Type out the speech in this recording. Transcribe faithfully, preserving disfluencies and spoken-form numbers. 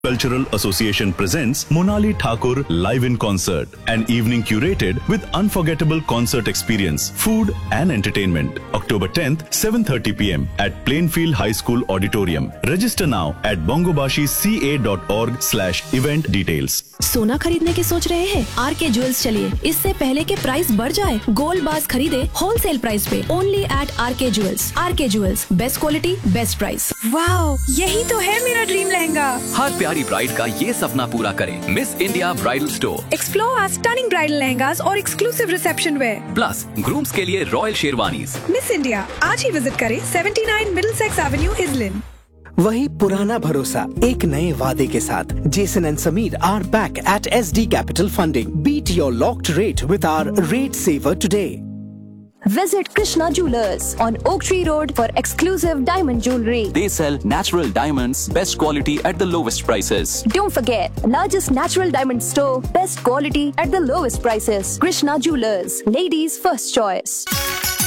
Cultural Association presents Monali Thakur live in concert, an evening curated with unforgettable concert experience, food and entertainment. October tenth, seven thirty p m at Plainfield High School Auditorium. Register now at bongobashi c a dot org slash event details. सोना खरीदने की सोच रहे हैं? Are के jewels चलिए, इससे पहले के प्राइस बढ़ जाए। गोल्ड बार्स खरीदे होलसेल प्राइस पे, ओनली एट आर के ज्वेल्स। आर के jewels, best quality, best price. Wow, यही तो है मेरा ड्रीम लहंगा। हर प्यारी ब्राइड का ये सपना पूरा करें। Miss India bridal store. Explore our stunning bridal lehengas और exclusive reception where. Plus grooms के लिए रॉयल शेरवानीज। मिस इंडिया, आज ही विजिट करें उन्यासी मिडलसेक्स एवेन्यू, इजलिन। वही पुराना भरोसा एक नए वादे के साथ Jason and Sameer are back at S D capital funding. Beat your locked rate with hour rate saver today. Visit Krishna Jewelers on Oak Tree Road for exclusive diamond jewelry. They sell natural diamonds, best quality at the lowest prices. Don't forget, largest natural diamond store, best quality at the lowest prices. Krishna Jewelers, ladies' first choice.